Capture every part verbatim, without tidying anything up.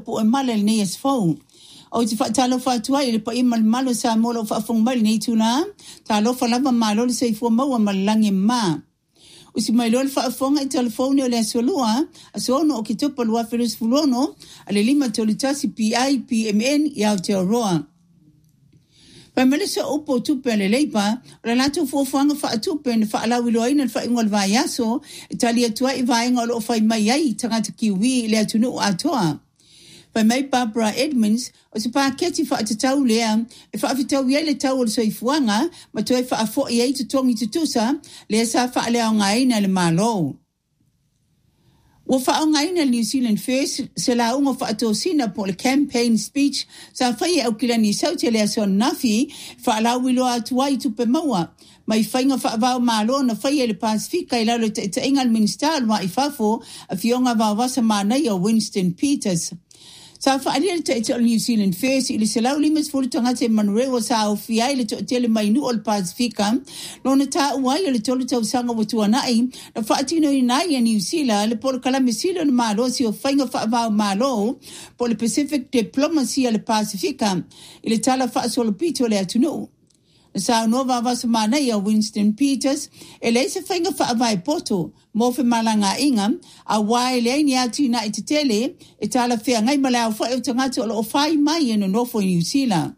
po e male nei as phone. O te whaatalo whaatua i le pa i malmalo sa molo whaafong mali nei tūna, ta alofa lava malo le sei fua maua malangi maa. O si mai loa le whaafonga i telefone o le asolua, asono o ki tupa lua whirus fulono, a le lima tolitasi P I P M N i Aotearoa. Pai mele sa upo tupe le leipa, o le lato fuafuanga whaatupe na whaalawi loa ina le whaingo le vai aso, e tali atua i vaenga o lo whai mai ai tangata kiwi le atunu o atoa. Pai mai Barbara Edmonds, o se pāketi whaatatau lea, e whaafitau iei le tau o le soifuanga, ma toi whaafo i ei tutongi tutusa, lea sa whaalea o ngaina le malo. Wa wha o ngaina New Zealand First, se la unga whaatosina po le campaign speech, sa whai au kila ni saute lea son nafi, whaalau ilo atuai tupe maua. Mai whainga whaavao malo na whai e le Pasifika i lalo te te ingal minister wa i fafo, a fionga wawasa mānei o Winston Peters. Sa whaalia te te o New Zealand First, ili se lau limas fulu tangate manurewa sa au fiai le to tele mai nu o le Pasifika, no na ta uai le tolu tau sanga watua nai, na whaatino i nai a New Zealand, le polo kalame silo na malo si o whainga whaavao malo, po le Pacific Diplomacy a le Pasifika, ili tala whaasolo pito le atunu. Sa nova vasa manai a Winston Peters, e le se whainga whaavai poto, mo fe malanga inga, a wai le ni ati na i te tele, e tala whea ngai malao wha e tangata o lo whai mai eno nofo i New Zealand.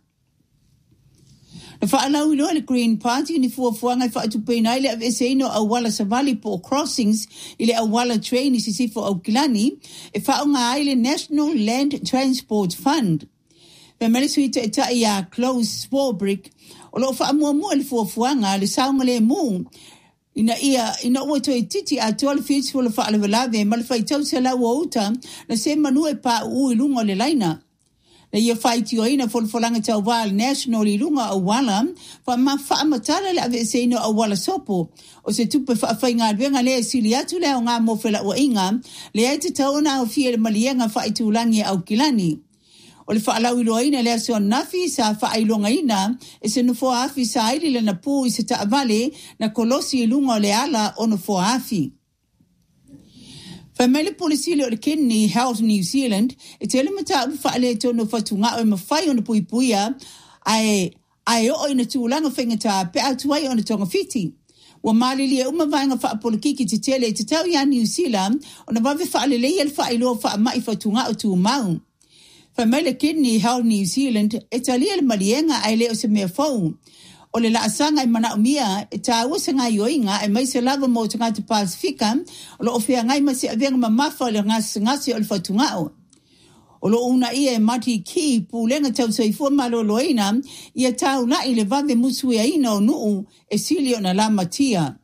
Na whaalau ilo le Green Party ni fuafuanga i whaatupe nai le aveseino a wala savali po crossings, ile a wala train i sisifo au kilani, e whaunga ai le National Land Transport Fund. Pe mele suita e ta ia Close Swarbrick, o lo wha mua mua le fuafuanga le saunga le mu, ina ia, ina ua toi titi a toa le fitu le wha alawalawe, ma le whaitau se lau o uta, na se manu e pa u i lunga le laina. Na ia whaiti o ina folfolanga tau wā le national i lunga o wala, wha ma wha amatara le ave se ino o wala sopo, o se tupe wha whai ngā ruenga le sili atu leo ngā mofela o inga, le ai te tau na o fia le malienga whaitu langi au kilani. O le whaalau ilo aina lea so nafi sa whaailonga ina, e se no foafi sa aili le na pū i se taavale na kolosi i lunga o le ala o no foafi. Whamele polisile o le Kidney Health New Zealand, e te elemata u whaale tono whatunga o e mawhai o na pui puia, ai, ai o ina tūlanga whengata pe atuai o na tonga fiti. Wa malili e umawanga whaapolikiki te tele te tau ia New Zealand, o na wawe whaale leia le whaailoa wha mai whatunga o tū mau. Whamele Kidney Health New Zealand, e talia le malienga ai leo se mea fau. O le laasanga i mana umia, e ta awasa ngai oinga, e mai se lava mo te ngātu Pasifika, o lo ofea ngai masi avenga mamafa o le ngasi ngasi o le whatungao. O lo una ia e mati ki pūlenga tau saifua malo loina, ia tau na i le vave musu e ina o nuu, e sili o na la matia.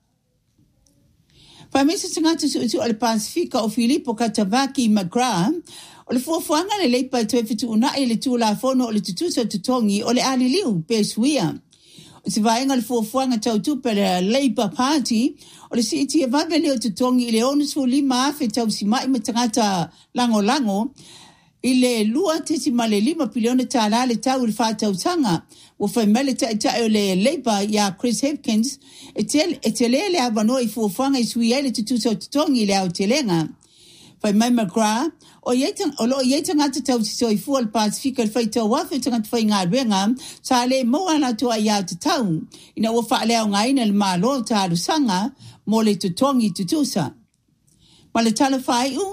Whamesa te ngātu su o le Pasifika o Filipo Katavaki Magra, o le fuafuanga le leipa toi fitu una i le tūla fono o le tutusa tutongi o le aliliu pesuia. O se vaenga le fuafuanga tau tupe le Labour Party, o le siti e vave leo tutongi i le onusu lima afe tau si mai matangata lango lango, i le lua te si male lima piliona tāla le tau le whātau tanga, o whaimele ta ita o le Labour ia Chris Hipkins, e te, e te le le avano i fuafuanga i sui e le tutusa tutongi i le au te lenga. Whai mai magra, o yeitang o lo yeitang ata tau si soi fu al Pasifika le whaitau wafe tanga te whai ngā ruenga, sa le moa na tua ia te tau, ina ua whaalea o ngā ina le mālo ta arusanga, mo le tutongi tutusa. Ma le tala whai u,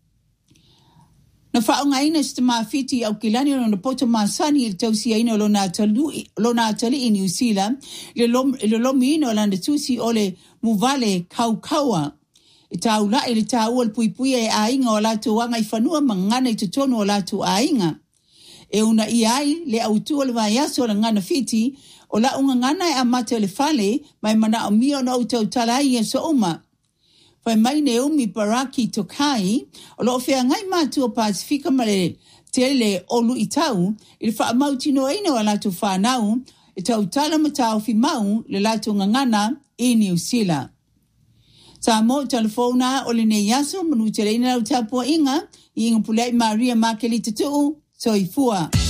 na whao ngā ina sita mawhiti au kilani o na poto masani il tau si aina lo nā tali i New Zealand, le lomi ino landa tusi o le muvale kaukaua. E tau la e le tau al pui pui e ainga o latu wanga i whanua mangana i tutono o latu ainga. E una i ai le autua le vai aso la ngana fiti o la unga ngana e amate le fale mai mana o mio na utau talai e so uma. Whai mai ne umi Baraki Tokai o lo fea ngai mātua Pasifika ma le tele olu i tau i le wha amauti no eino a latu whanau e tau tala matau fi mau le latu ngangana i New Zealand. Sa mo telefona o le ne yaso manu te reina lau tapua inga, i inga pulei Maria Makeli tutu, soifua.